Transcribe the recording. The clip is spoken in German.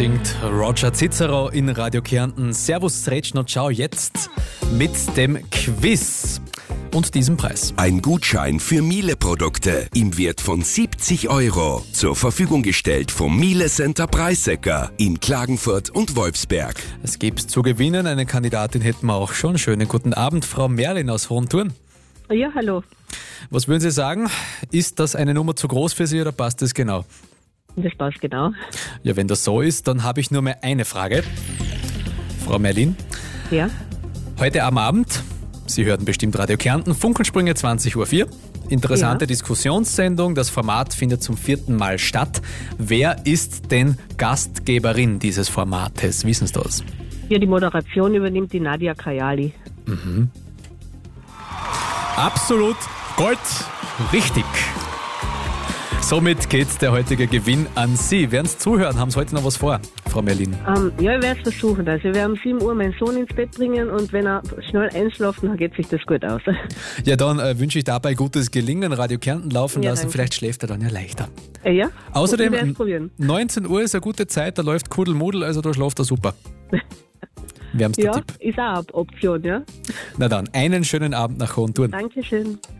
singt Roger Cicero in Radio Kärnten. Servus, Sretschn und ciao jetzt mit dem Quiz und diesem Preis. Ein Gutschein für Miele-Produkte im Wert von 70 € zur Verfügung gestellt vom Miele Center Preissecker in Klagenfurt und Wolfsberg. Es gibt zu gewinnen, eine Kandidatin hätten wir auch schon. Schönen guten Abend, Frau Merlin aus Hohenthurn. Ja, hallo. Was würden Sie sagen? Ist das eine Nummer zu groß für Sie oder passt das genau? Das passt genau. Ja, wenn das so ist, dann habe ich nur mehr eine Frage. Frau Merlin, Ja. heute am Abend, Sie hörten bestimmt Radio Kärnten, Funkensprünge 20.04 Uhr. Interessante Ja. Diskussionssendung, das Format findet zum 4. Mal statt. Wer ist denn Gastgeberin dieses Formates? Wissen Sie das? Ja, die Moderation übernimmt die Nadia Kajali. Absolut Gold, richtig. Somit geht der heutige Gewinn an Sie. Werden Sie zuhören? Haben Sie heute noch was vor, Frau Merlin? Ja, ich werde es versuchen. Also wir werden um 7 Uhr meinen Sohn ins Bett bringen und wenn er schnell einschläft, dann geht sich das gut aus. Ja, dann wünsche ich dabei gutes Gelingen. Radio Kärnten laufen Ja, lassen. danke. Vielleicht schläft er dann ja leichter. Ja? Außerdem, Ich werde es probieren. 19 Uhr ist eine gute Zeit, da läuft Kuddelmuddel, also da schläft er super. Wärmster Ja, Tipp. ist auch eine Option, ja. Na dann, einen schönen Abend nach Hohenthurn. Dankeschön.